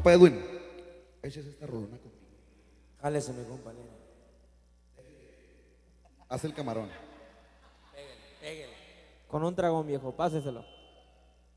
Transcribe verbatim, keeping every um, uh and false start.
compa Edwin, échese esta rolona conmigo. Jálese, mi compañero. Haz el camarón. Con un dragón, viejo, páseselo.